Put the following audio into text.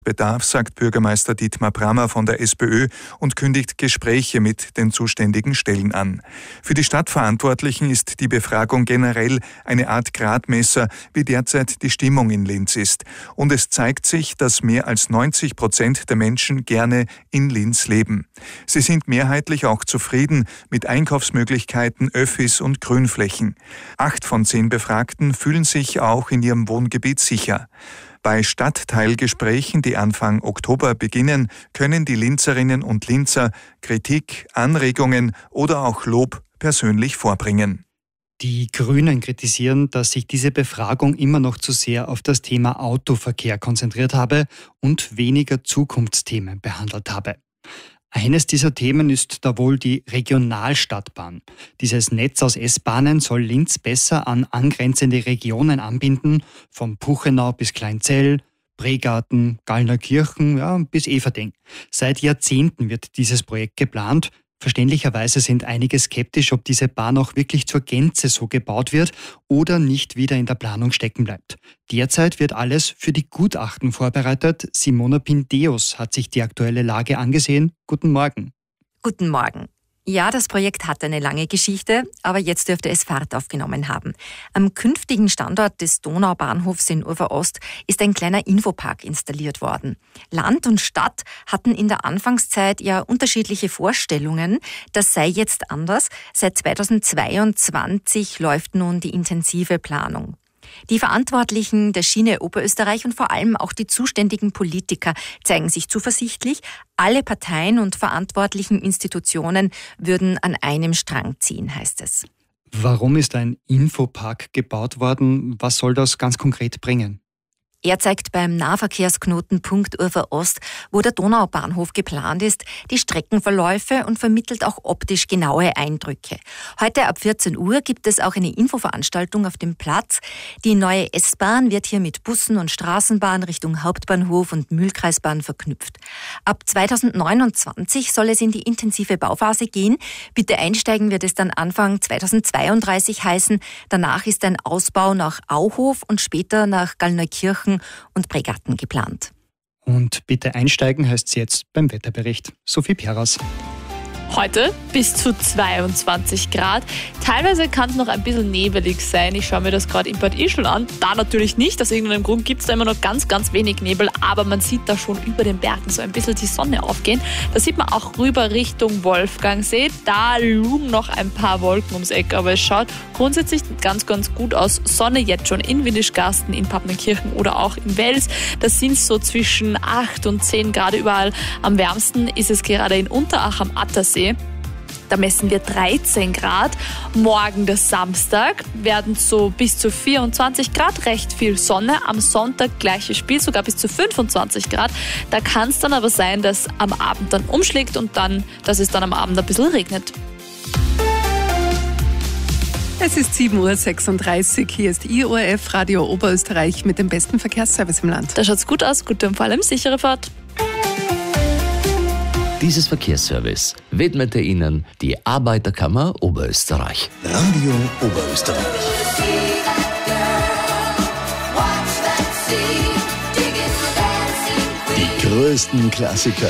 Bedarf, sagt Bürgermeister Dietmar Brammer von der SPÖ und kündigt Gespräche mit den zuständigen Stellen an. Für die Stadtverantwortlichen ist die Befragung generell eine Art Gradmesser, wie derzeit die Stimmung in Linz ist. Und es zeigt sich, dass mehr als 90% der Menschen gerne in Linz leben. Sie sind mehrheitlich auch zufrieden mit Einkaufsmöglichkeiten, Öffis und Grünflächen. 8 von 10 Befragten fühlen sich auch in ihrem Wohngebiet sicher. Bei Stadtteilgesprächen, die Anfang Oktober beginnen, können die Linzerinnen und Linzer Kritik, Anregungen oder auch Lob persönlich vorbringen. Die Grünen kritisieren, dass sich diese Befragung immer noch zu sehr auf das Thema Autoverkehr konzentriert habe und weniger Zukunftsthemen behandelt habe. Eines dieser Themen ist da wohl die Regionalstadtbahn. Dieses Netz aus S-Bahnen soll Linz besser an angrenzende Regionen anbinden, von Puchenau bis Kleinzell, Pregarten, Gallnerkirchen bis Everding. Seit Jahrzehnten wird dieses Projekt geplant. Verständlicherweise sind einige skeptisch, ob diese Bahn auch wirklich zur Gänze so gebaut wird oder nicht wieder in der Planung stecken bleibt. Derzeit wird alles für die Gutachten vorbereitet. Simona Pindeus hat sich die aktuelle Lage angesehen. Guten Morgen. Guten Morgen. Ja, das Projekt hat eine lange Geschichte, aber jetzt dürfte es Fahrt aufgenommen haben. Am künftigen Standort des Donaubahnhofs in Uferost ist ein kleiner Infopark installiert worden. Land und Stadt hatten in der Anfangszeit ja unterschiedliche Vorstellungen. Das sei jetzt anders. Seit 2022 läuft nun die intensive Planung. Die Verantwortlichen der Schiene Oberösterreich und vor allem auch die zuständigen Politiker zeigen sich zuversichtlich. Alle Parteien und verantwortlichen Institutionen würden an einem Strang ziehen, heißt es. Warum ist ein Infopark gebaut worden? Was soll das ganz konkret bringen? Er zeigt beim Nahverkehrsknotenpunkt Uferost, wo der Donaubahnhof geplant ist, die Streckenverläufe und vermittelt auch optisch genaue Eindrücke. Heute ab 14 Uhr gibt es auch eine Infoveranstaltung auf dem Platz. Die neue S-Bahn wird hier mit Bussen und Straßenbahn Richtung Hauptbahnhof und Mühlkreisbahn verknüpft. Ab 2029 soll es in die intensive Bauphase gehen. Bitte einsteigen wird es dann Anfang 2032 heißen. Danach ist ein Ausbau nach Auhof und später nach Gallnerkirchen und Pregarten geplant. Und bitte einsteigen heißt es jetzt beim Wetterbericht. Sophie Peras. Heute bis zu 22 Grad. Teilweise kann es noch ein bisschen nebelig sein. Ich schaue mir das gerade in Bad Ischl an. Da natürlich nicht. Aus irgendeinem Grund gibt es da immer noch ganz, ganz wenig Nebel. Aber man sieht da schon über den Bergen so ein bisschen die Sonne aufgehen. Da sieht man auch rüber Richtung Wolfgangsee. Da lugen noch ein paar Wolken ums Eck. Aber es schaut grundsätzlich ganz, ganz gut aus. Sonne jetzt schon in Windischgarsten, in Pappenkirchen oder auch in Wels. Das sind so zwischen 8 und 10 Grad überall. Am wärmsten ist es gerade in Unterach am Attersee. Da messen wir 13 Grad. Morgen, der Samstag, werden so bis zu 24 Grad, recht viel Sonne. Am Sonntag gleiches Spiel, sogar bis zu 25 Grad. Da kann es dann aber sein, dass am Abend dann umschlägt und dann, dass es dann am Abend ein bisschen regnet. Es ist 7.36 Uhr. Hier ist IORF Radio Oberösterreich mit dem besten Verkehrsservice im Land. Da schaut's gut aus, gute und vor allem sichere Fahrt. Dieses Verkehrsservice widmete Ihnen die Arbeiterkammer Oberösterreich. Radio Oberösterreich. Die größten Klassiker